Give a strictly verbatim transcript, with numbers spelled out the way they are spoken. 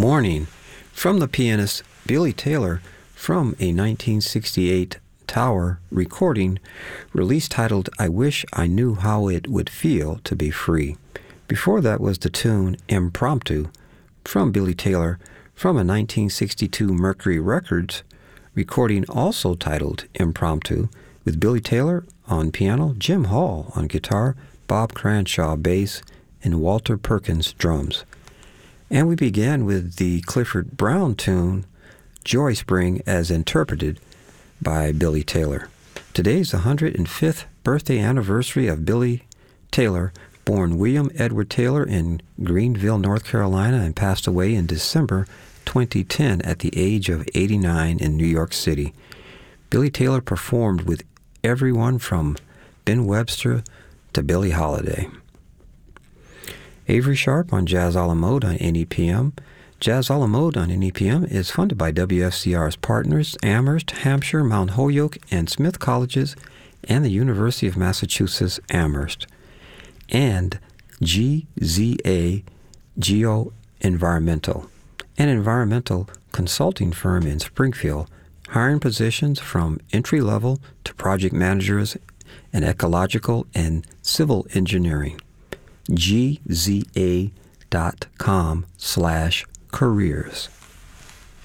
Morning from the pianist Billy Taylor from a nineteen sixty-eight Tower recording release titled I Wish I Knew How It Would Feel to Be Free. Before that was the tune Impromptu from Billy Taylor from a nineteen sixty-two Mercury Records recording also titled Impromptu with Billy Taylor on piano, Jim Hall on guitar, Bob Cranshaw bass, and Walter Perkins drums. And we began with the Clifford Brown tune, Joy Spring, as interpreted by Billy Taylor. Today's the one hundred fifth birthday anniversary of Billy Taylor, born William Edward Taylor in Greenville, North Carolina, and passed away in December twenty ten at the age of eighty-nine in New York City. Billy Taylor performed with everyone from Ben Webster to Billie Holiday. Avery Sharp on Jazz a la Mode on N E P M. Jazz a la Mode on N E P M is funded by W F C R's partners, Amherst, Hampshire, Mount Holyoke, and Smith Colleges, and the University of Massachusetts Amherst, and G Z A Geo Environmental, an environmental consulting firm in Springfield, hiring positions from entry-level to project managers in ecological and civil engineering. G Z A dot com slash careers.